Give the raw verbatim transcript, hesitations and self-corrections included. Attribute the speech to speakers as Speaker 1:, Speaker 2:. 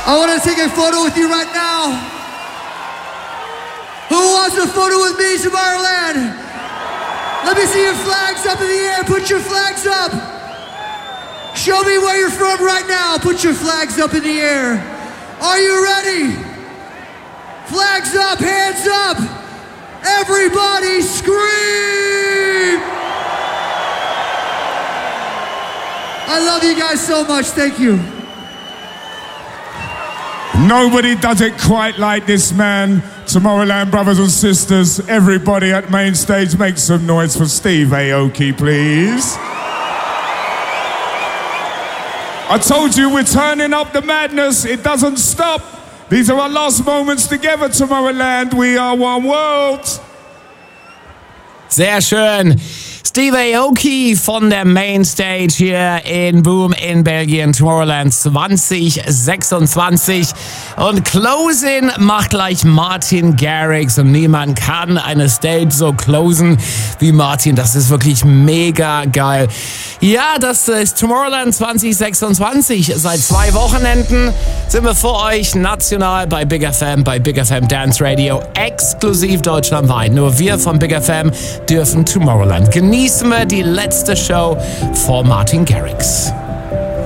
Speaker 1: I want to take a photo with you right now. Who wants a photo with me, Tomorrowland? Let me see your flags up in the air. Put your flags up. Show me where you're from right now. Put your flags up in the air. Are you ready? Flags up, hands up. Everybody scream. I love you guys so much. Thank you.
Speaker 2: Nobody does it quite like this man. Tomorrowland brothers and sisters, everybody at main stage, make some noise for Steve Aoki, please. I told you we're turning up the madness. It doesn't stop. These are our last moments together, Tomorrowland. We are one world.
Speaker 3: Sehr schön. Steve Aoki von der Mainstage hier in Boom in Belgien, Tomorrowland zwanzig sechsundzwanzig. Und Closing macht gleich Martin Garrix. Und niemand kann eine Stage so closen wie Martin. Das ist wirklich mega geil. Ja, das ist Tomorrowland zwanzig sechsundzwanzig. Seit zwei Wochenenden sind wir für euch national bei Big F M, bei Big F M Dance Radio, exklusiv deutschlandweit. Nur wir von Big F M dürfen Tomorrowland genießen. Wir die letzte Show vor Martin Garrix.